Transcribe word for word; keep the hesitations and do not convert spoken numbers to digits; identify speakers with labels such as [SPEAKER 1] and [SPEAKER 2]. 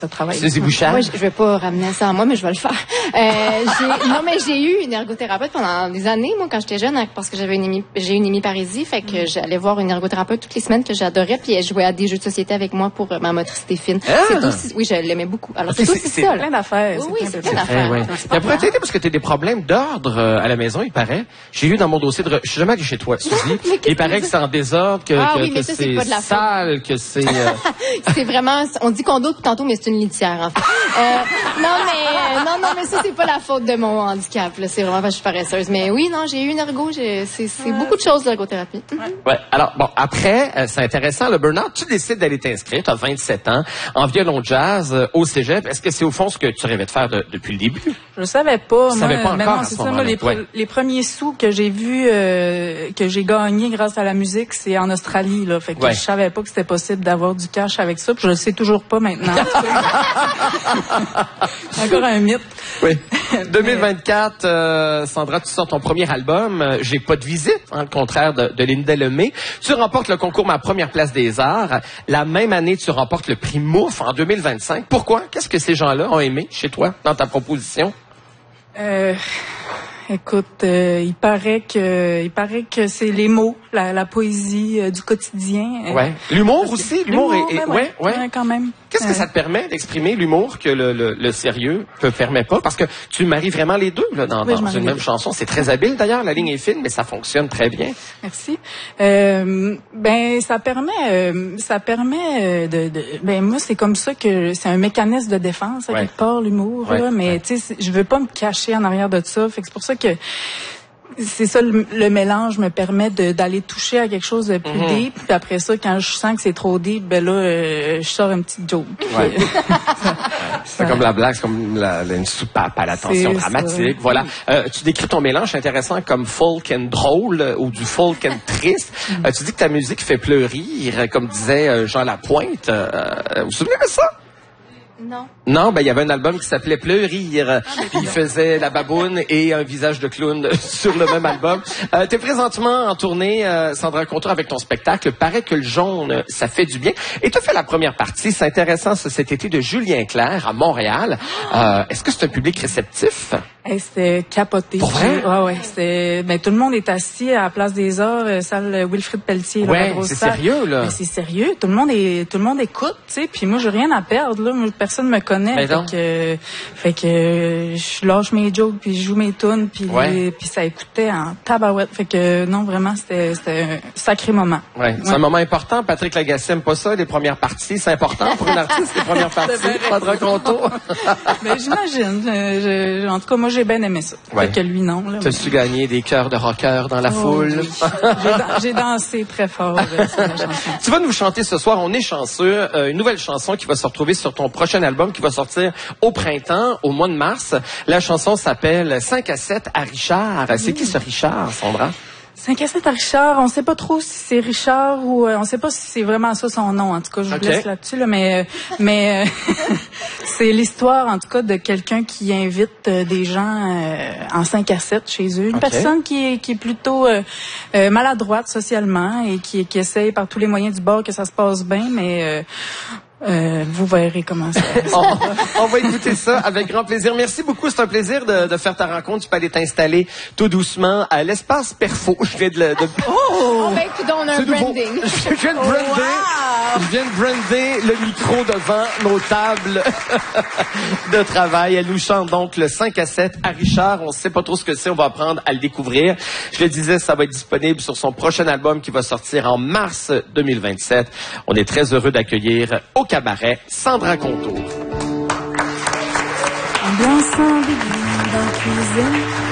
[SPEAKER 1] travail.
[SPEAKER 2] Suzy Bouchard.
[SPEAKER 3] Moi, je, je vais pas ramener ça à moi, mais je vais le faire. Euh, j'ai, non, mais j'ai eu une ergothérapeute pendant des années, moi, quand j'étais jeune, parce que j'avais une hémi, j'ai une hémiparésie, fait que j'allais voir une ergothérapeute toutes les semaines que j'adorais, puis elle jouait à des jeux de société avec moi pour euh, ma motricité fine.
[SPEAKER 2] Ah!
[SPEAKER 3] C'est aussi, oui, je l'aimais beaucoup. Alors, c'est,
[SPEAKER 2] C'est-
[SPEAKER 3] aussi
[SPEAKER 2] c'est
[SPEAKER 3] ça, là.
[SPEAKER 1] Plein d'affaires.
[SPEAKER 3] Oui, oui, c'est plein
[SPEAKER 2] Eh
[SPEAKER 3] d'affaires.
[SPEAKER 2] ouais.
[SPEAKER 3] C'est
[SPEAKER 2] Il
[SPEAKER 3] pas
[SPEAKER 2] pourrait
[SPEAKER 3] grave.
[SPEAKER 2] t'aider parce que tu as des problèmes d'ordre euh, à la maison, il paraît. J'ai lu dans mon dossier de... re- Je suis jamais allé chez toi, Suzy.
[SPEAKER 3] Mais qu'est-ce
[SPEAKER 2] Il paraît
[SPEAKER 3] que
[SPEAKER 2] que c'est en désordre, que,
[SPEAKER 3] Ah
[SPEAKER 2] que,
[SPEAKER 3] oui,
[SPEAKER 2] que
[SPEAKER 3] mais ça, c'est
[SPEAKER 2] c'est
[SPEAKER 3] pas de la faute.
[SPEAKER 2] sale, que c'est... euh,
[SPEAKER 3] C'est vraiment, on dit condo depuis tantôt, mais c'est une litière, en fait. Euh, non, mais, euh, non, non, mais ça, c'est pas la faute de mon handicap, là. C'est vraiment parce que je suis paresseuse. Mais oui, non, j'ai eu une ergo, j'ai, c'est, c'est beaucoup de choses, l'ergothérapie.
[SPEAKER 2] Ouais. Alors, bon, après, euh, c'est intéressant, le burn-out, tu décides d'aller t'inscrire, tu as vingt-sept ans, en violon jazz euh, au cégep. Est-ce que c'est au fond ce que tu rêvais de faire de- depuis le début?
[SPEAKER 1] Je savais pas.
[SPEAKER 2] Tu
[SPEAKER 1] moi,
[SPEAKER 2] savais pas
[SPEAKER 1] mais
[SPEAKER 2] encore
[SPEAKER 1] non,
[SPEAKER 2] à
[SPEAKER 1] c'est
[SPEAKER 2] ce
[SPEAKER 1] ça. Moi,
[SPEAKER 2] moment-là.
[SPEAKER 1] les, pre-
[SPEAKER 2] Ouais.
[SPEAKER 1] les premiers sous que j'ai vus, euh, que j'ai gagnés grâce à la musique, c'est en Australie, là. Fait que
[SPEAKER 2] Ouais.
[SPEAKER 1] je savais pas que c'était possible d'avoir du cash avec ça. Puis je le sais toujours pas maintenant. Encore un mythe.
[SPEAKER 2] Oui. deux mille vingt-quatre, euh, Sandra, tu sors ton premier album, euh, J'ai pas de visite, hein, le contraire de, de Linda Lemay. Tu remportes le concours Ma première place des arts. La même année, tu remportes le prix Mouf en deux mille vingt-cinq. Pourquoi? Qu'est-ce que ces gens-là ont aimé chez toi, dans ta proposition?
[SPEAKER 1] Euh, écoute, euh, il paraît que, il paraît que c'est les mots, la, la poésie euh, du quotidien. Euh,
[SPEAKER 2] Ouais. L'humour aussi? L'humour est... est-
[SPEAKER 1] ben
[SPEAKER 2] ouais, ouais.
[SPEAKER 1] ouais, quand même.
[SPEAKER 2] Qu'est-ce que
[SPEAKER 1] Euh,
[SPEAKER 2] ça te permet d'exprimer l'humour que le, le, le sérieux ne permet pas? Parce que tu maries vraiment les deux là, dans,
[SPEAKER 1] Oui, je
[SPEAKER 2] dans
[SPEAKER 1] marie
[SPEAKER 2] une
[SPEAKER 1] les
[SPEAKER 2] même
[SPEAKER 1] deux.
[SPEAKER 2] chanson. C'est très habile d'ailleurs, la ligne est fine, mais ça fonctionne très bien.
[SPEAKER 1] Merci. Euh, ben ça permet, euh, ça permet euh, de, de, ben moi c'est comme ça que c'est un mécanisme de défense à
[SPEAKER 2] Ouais.
[SPEAKER 1] quelque part l'humour
[SPEAKER 2] Ouais,
[SPEAKER 1] là, mais
[SPEAKER 2] ouais.
[SPEAKER 1] tu sais c'est- je veux pas me cacher en arrière de ça, fait que c'est pour ça que c'est ça le, le mélange me permet de- d'aller toucher à quelque chose de plus
[SPEAKER 2] Mhm.
[SPEAKER 1] deep, puis après ça quand je sens que c'est trop deep, ben là euh, je sors un petit joke.
[SPEAKER 2] Ouais.
[SPEAKER 1] Puis,
[SPEAKER 2] C'est comme la blague, c'est comme la, la- une soupape à l'attention
[SPEAKER 1] C'est
[SPEAKER 2] dramatique.
[SPEAKER 1] ça.
[SPEAKER 2] Voilà. Euh, tu décris ton mélange intéressant comme folk and drôle euh, ou du folk and triste. Euh, tu dis que ta musique fait pleurer, euh, comme disait euh, Jean Lapointe. Euh, euh, vous vous souvenez de ça?
[SPEAKER 3] Non.
[SPEAKER 2] Non, ben il y avait un album qui s'appelait Pleurir, puis il faisait la baboune et un visage de clown sur le même album. Euh, T'es présentement en tournée, euh, Sandra Contour, avec ton spectacle. Paraît que le jaune, ça fait du bien. Et tu as fait la première partie, c'est intéressant, ça, cet été, de Julien Clerc à Montréal. Euh, Est-ce que c'est un public réceptif?
[SPEAKER 1] hey, c'était capoté.
[SPEAKER 2] Pour vrai?
[SPEAKER 1] Ouais, ouais. C'était, ben, tout le monde est assis à la Place des Arts, euh, salle Wilfrid Pelletier. là,
[SPEAKER 2] Ouais,
[SPEAKER 1] la grosse
[SPEAKER 2] c'est
[SPEAKER 1] salle.
[SPEAKER 2] sérieux, là.
[SPEAKER 1] Ben, c'est sérieux. Tout le monde est, tout le monde écoute, tu sais. Puis moi, j'ai rien à perdre, là. Moi, personne me connaît.
[SPEAKER 2] Ben
[SPEAKER 1] fait
[SPEAKER 2] non.
[SPEAKER 1] que, fait que, euh, je lâche mes jokes, puis je joue mes tunes, puis,
[SPEAKER 2] Ouais.
[SPEAKER 1] puis ça écoutait en tabarouette. Fait que, non, vraiment, c'était, c'était un sacré moment.
[SPEAKER 2] Ouais, c'est
[SPEAKER 1] Ouais.
[SPEAKER 2] un moment important. Patrick Lagacé aime pas ça, les premières parties. C'est important pour une artiste, les premières parties.
[SPEAKER 1] bien
[SPEAKER 2] Sandra Contour.
[SPEAKER 1] Ben, j'imagine. Je- je- en tout cas, moi, j'ai bien aimé ça.
[SPEAKER 2] Ouais.
[SPEAKER 1] Fait que lui, non, là.
[SPEAKER 2] T'as-tu gagné des cœurs de rocker dans la
[SPEAKER 1] Oh,
[SPEAKER 2] foule?
[SPEAKER 1] oui. J'ai dan- J'ai dansé très fort euh, sur la chanson.
[SPEAKER 2] Tu vas nous chanter ce soir, on est chanceux, euh, une nouvelle chanson qui va se retrouver sur ton prochain album qui va sortir au printemps, au mois de mars. La chanson s'appelle cinq à sept à Richard. C'est qui ce Richard, Sandra?
[SPEAKER 1] cinq à sept à Richard, on sait pas trop si c'est Richard ou euh, on sait pas si c'est vraiment ça son nom. En tout cas, je vous
[SPEAKER 2] Ok.
[SPEAKER 1] laisse là-dessus là, mais euh, mais euh, c'est l'histoire en tout cas de quelqu'un qui invite euh, des gens euh, en cinq à sept chez eux, une
[SPEAKER 2] Ok.
[SPEAKER 1] personne qui est qui est plutôt euh, euh, maladroite socialement et qui qui essaye par tous les moyens du bord que ça se passe bien, mais euh, euh, vous verrez comment ça.
[SPEAKER 2] on, on va écouter ça avec grand plaisir. Merci beaucoup, c'est un plaisir de, de faire ta rencontre. Tu peux aller t'installer tout doucement à l'espace Perfo. Je viens de... le- de...
[SPEAKER 3] Oh, ben, écoute, on a un
[SPEAKER 2] C'est nouveau.
[SPEAKER 3] branding.
[SPEAKER 2] Je viens de brander, je viens de brander le micro devant nos tables de travail. Elle nous chante donc le cinq à sept à Richard. On ne sait pas trop ce que c'est, on va apprendre à le découvrir. Je le disais, ça va être disponible sur son prochain album qui va sortir en mars deux mille vingt-sept. On est très heureux d'accueillir au cabaret Sandra Contour.
[SPEAKER 1] Ambiance ambiguë dans la cuisine.